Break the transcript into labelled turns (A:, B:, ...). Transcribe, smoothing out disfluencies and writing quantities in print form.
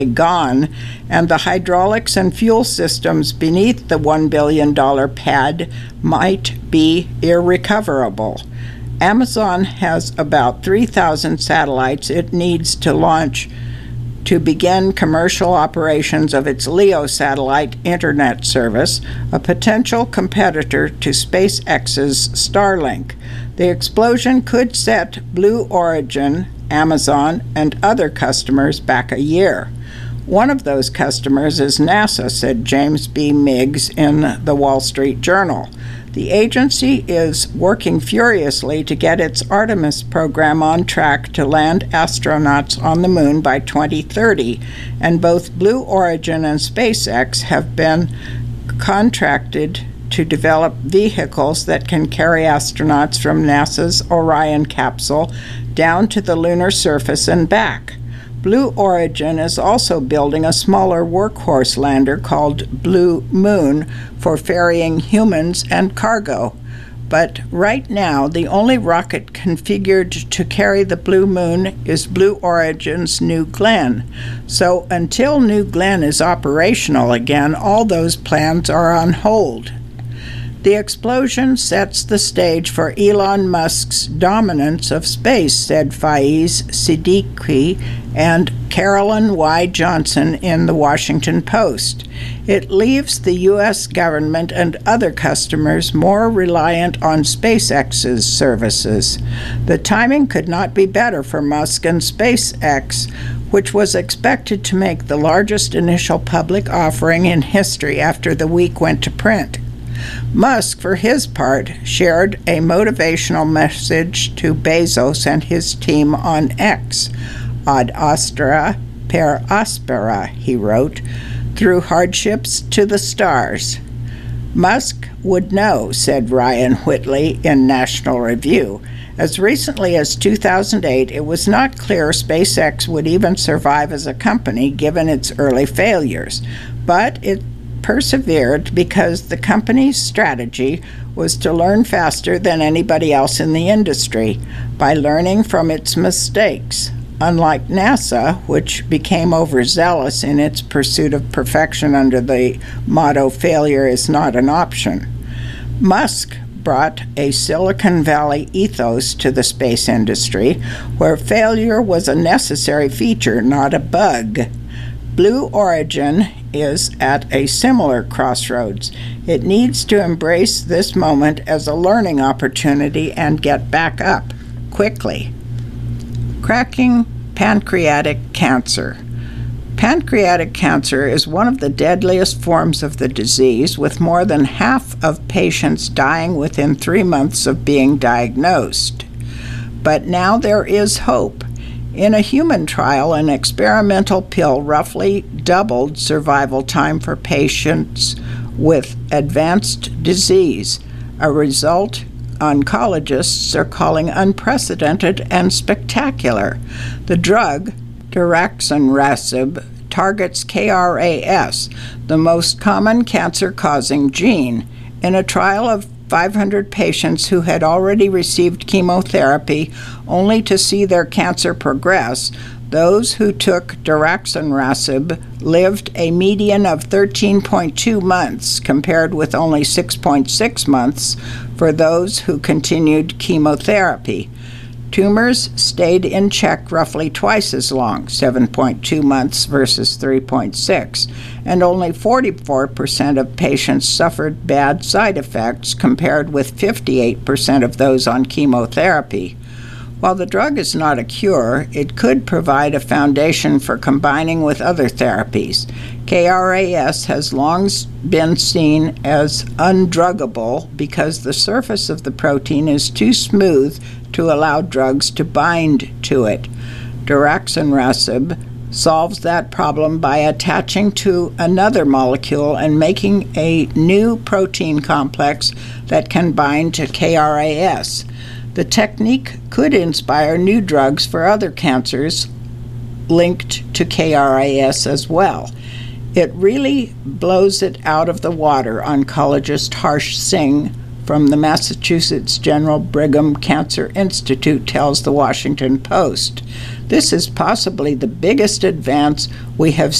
A: gone, and the hydraulics and fuel systems beneath the $1 billion pad might be irrecoverable. Amazon has about 3,000 satellites it needs to launch to begin commercial operations of its LEO satellite internet service, a potential competitor to SpaceX's Starlink. The explosion could set Blue Origin, Amazon, and other customers back a year. One of those customers is NASA, said James B. Miggs in the Wall Street Journal. The agency is working furiously to get its Artemis program on track to land astronauts on the moon by 2030, and both Blue Origin and SpaceX have been contracted to develop vehicles that can carry astronauts from NASA's Orion capsule down to the lunar surface and back. Blue Origin is also building a smaller workhorse lander called Blue Moon for ferrying humans and cargo. But right now, the only rocket configured to carry the Blue Moon is Blue Origin's New Glenn. So until New Glenn is operational again, all those plans are on hold. The explosion sets the stage for Elon Musk's dominance of space, said Faiz Siddiqui and Carolyn Y. Johnson in the Washington Post. It leaves the U.S. government and other customers more reliant on SpaceX's services. The timing could not be better for Musk and SpaceX, which was expected to make the largest initial public offering in history after the week went to print. Musk, for his part, shared a motivational message to Bezos and his team on X. Ad astra per aspera, he wrote, through hardships to the stars. Musk would know, said Ryan Whitley in National Review. As recently as 2008, it was not clear SpaceX would even survive as a company given its early failures, but it persevered because the company's strategy was to learn faster than anybody else in the industry by learning from its mistakes. Unlike NASA, which became overzealous in its pursuit of perfection under the motto, "Failure is not an option." Musk brought a Silicon Valley ethos to the space industry, where failure was a necessary feature, not a bug. Blue Origin is at a similar crossroads. It needs to embrace this moment as a learning opportunity and get back up quickly. Cracking pancreatic cancer. Pancreatic cancer is one of the deadliest forms of the disease, with more than half of patients dying within 3 months of being diagnosed. But now there is hope. In a human trial, an experimental pill roughly doubled survival time for patients with advanced disease, a result oncologists are calling unprecedented and spectacular. The drug, daraxonrasib, targets KRAS, the most common cancer-causing gene. In a trial of 500 patients who had already received chemotherapy only to see their cancer progress, those who took daraxonrasib lived a median of 13.2 months, compared with only 6.6 months for those who continued chemotherapy. Tumors stayed in check roughly twice as long, 7.2 months versus 3.6, and only 44% of patients suffered bad side effects, compared with 58% of those on chemotherapy. While the drug is not a cure, it could provide a foundation for combining with other therapies. KRAS has long been seen as undruggable because the surface of the protein is too smooth to allow drugs to bind to it. Daraxonrasib solves that problem by attaching to another molecule and making a new protein complex that can bind to KRAS. The technique could inspire new drugs for other cancers linked to KRAS as well. It really blows it out of the water, oncologist Harsh Singh from the Massachusetts General Brigham Cancer Institute tells the Washington Post. This is possibly the biggest advance we have